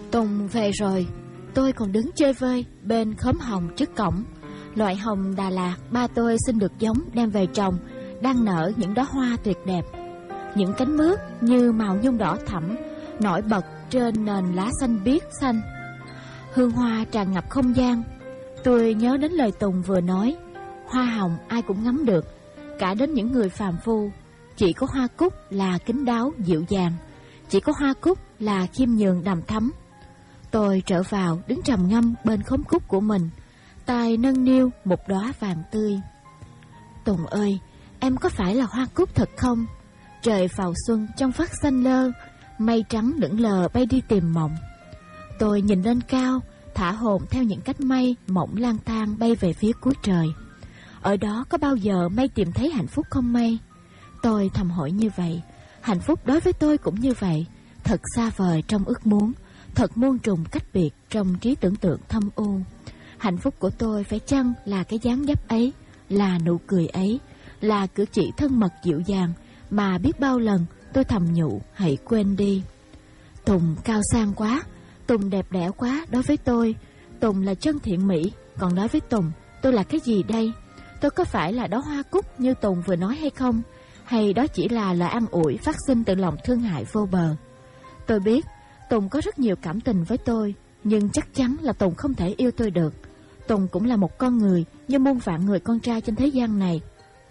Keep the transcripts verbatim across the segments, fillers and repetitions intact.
Tùng về rồi, tôi còn đứng chơi vơi bên khóm hồng trước cổng. Loại hồng Đà Lạt ba tôi xin được giống đem về trồng, đang nở những đóa hoa tuyệt đẹp. Những cánh mướt như màu nhung đỏ thẫm nổi bật trên nền lá xanh biếc xanh. Hương hoa tràn ngập không gian. Tôi nhớ đến lời Tùng vừa nói, hoa hồng ai cũng ngắm được, cả đến những người phàm phu. Chỉ có hoa cúc là kín đáo dịu dàng, chỉ có hoa cúc là khiêm nhường đằm thắm. Tôi trở vào đứng trầm ngâm bên khóm cúc của mình, tay nâng niu một đóa vàng tươi. Tùng ơi, em có phải là hoa cúc thật không? Trời vào xuân trong phát xanh lơ, mây trắng lững lờ bay đi tìm mộng. Tôi nhìn lên cao, thả hồn theo những cánh mây mỏng lang thang bay về phía cuối trời. Ở đó có bao giờ mây tìm thấy hạnh phúc không mây? Tôi thầm hỏi như vậy. Hạnh phúc đối với tôi cũng như vậy, thật xa vời trong ước muốn, thật muôn trùng cách biệt trong trí tưởng tượng thâm u. Hạnh phúc của tôi phải chăng là cái dáng dấp ấy, là nụ cười ấy, là cử chỉ thân mật dịu dàng mà biết bao lần tôi thầm nhủ hãy quên đi. Tùng cao sang quá, Tùng đẹp đẽ quá đối với tôi. Tùng là chân thiện mỹ, còn đối với Tùng tôi là cái gì đây? Tôi có phải là đóa hoa cúc như Tùng vừa nói hay không? Hay đó chỉ là lời an ủi phát sinh từ lòng thương hại vô bờ? Tôi biết Tùng có rất nhiều cảm tình với tôi, nhưng chắc chắn là Tùng không thể yêu tôi được. Tùng cũng là một con người như muôn vạn người con trai trên thế gian này.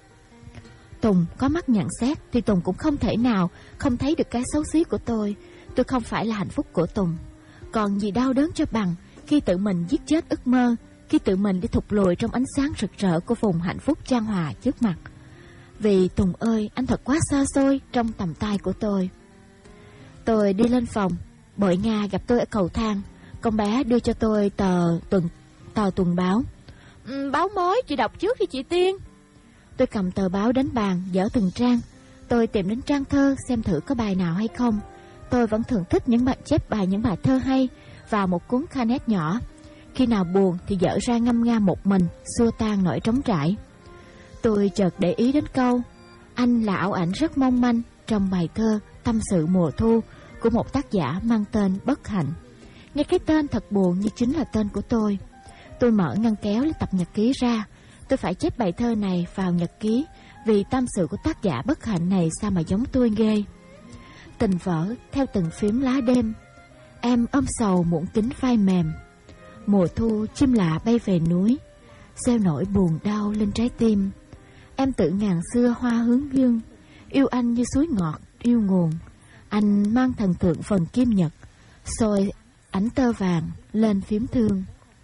Tùng có mắt nhận xét thì Tùng cũng không thể nào không thấy được cái xấu xí của tôi. Tôi không phải là hạnh phúc của Tùng. Còn gì đau đớn cho bằng khi tự mình giết chết ước mơ, khi tự mình đi thụt lùi trong ánh sáng rực rỡ của vùng hạnh phúc chan hòa trước mặt. Vì Tùng ơi, anh thật quá xa xôi trong tầm tay của tôi. Tôi đi lên phòng, Bội Nga gặp tôi ở cầu thang. Con bé đưa cho tôi tờ tuần tờ tuần báo. Ừ, báo mới, chị đọc trước đi chị Tiên. Tôi cầm tờ báo đến bàn, dở từng trang. Tôi tìm đến trang thơ xem thử có bài nào hay không. Tôi vẫn thường thích những bài chép bài những bài thơ hay vào một cuốn canet nhỏ. Khi nào buồn thì dở ra ngâm nga một mình, xua tan nỗi trống trải. Tôi chợt để ý đến câu anh là ảo ảnh rất mong manh trong bài thơ Tâm sự mùa thu của một tác giả mang tên Bất Hạnh. Nghe cái tên thật buồn như chính là tên của tôi. Tôi mở ngăn kéo lấy tập nhật ký ra. Tôi phải chép bài thơ này vào nhật ký, vì tâm sự của tác giả Bất Hạnh này sao mà giống tôi ghê. Tình vỡ theo từng phím lá đêm, em ôm sầu muộn kính vai mềm. Mùa thu chim lạ bay về núi, gieo nỗi buồn đau lên trái tim. Em tự ngàn xưa hoa hướng dương, yêu anh như suối ngọt yêu nguồn. Anh mang thần tượng phần kim nhật, soi ánh tơ vàng lên phím thương.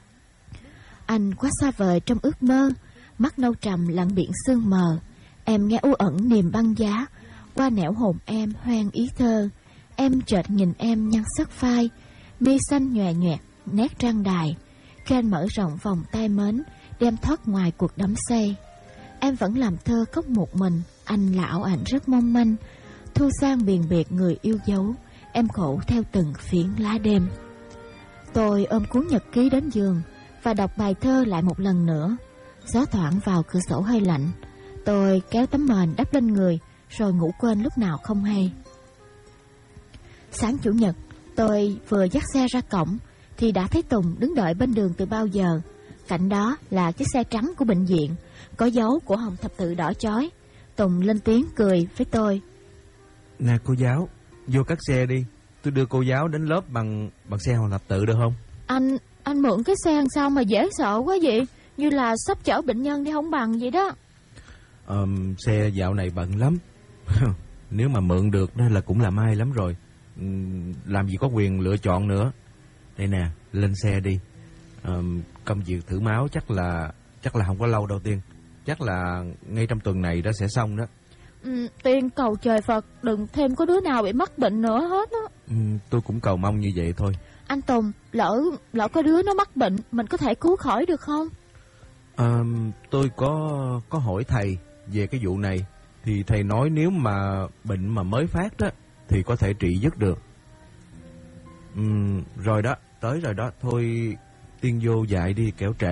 Anh quá xa vời trong ước mơ, mắt nâu trầm lặng biển sương mờ. Em nghe u ẩn niềm băng giá, qua nẻo hồn em hoang ý thơ. Em chợt nhìn em nhăn sắc phai, mi xanh nhòe nhoẹt nét trang đài. Khi anh mở rộng vòng tay mến, đem thoát ngoài cuộc đắm say. Em vẫn làm thơ khóc một mình, anh là ảo ảnh rất mong manh. Thu sang biền biệt người yêu dấu, em khổ theo từng phiến lá đêm. Tôi ôm cuốn nhật ký đến giường và đọc bài thơ lại một lần nữa. Gió thoảng vào cửa sổ hơi lạnh. Tôi kéo tấm mền đắp lên người rồi ngủ quên lúc nào không hay. Sáng chủ nhật, tôi vừa dắt xe ra cổng thì đã thấy Tùng đứng đợi bên đường từ bao giờ. Cạnh đó là chiếc xe trắng của bệnh viện, có dấu của hồng thập tự đỏ chói. Tùng lên tiếng cười với tôi. Nè cô giáo, vô cắt xe đi. Tôi đưa cô giáo đến lớp bằng bằng xe hồng thập tự được không? Anh anh mượn cái xe làm sao mà dễ sợ quá vậy? Như là sắp chở bệnh nhân đi không bằng vậy đó. um, Xe dạo này bận lắm. Nếu mà mượn được đó là cũng là may lắm rồi. um, Làm gì có quyền lựa chọn nữa. Đây nè, lên xe đi. um, Công việc thử máu chắc là Chắc là không có lâu đâu Tiên. Chắc là ngay trong tuần này đó sẽ xong đó. ừ, Tiên cầu trời Phật đừng thêm có đứa nào bị mắc bệnh nữa hết á. ừ, Tôi cũng cầu mong như vậy thôi. Anh Tùng, lỡ lỡ có đứa nó mắc bệnh, mình có thể cứu khỏi được không? À, tôi có có hỏi thầy về cái vụ này. Thì thầy nói nếu mà bệnh mà mới phát đó thì có thể trị dứt được. ừ, Rồi đó, tới rồi đó. Thôi Tiên vô dạy đi kẻo trễ.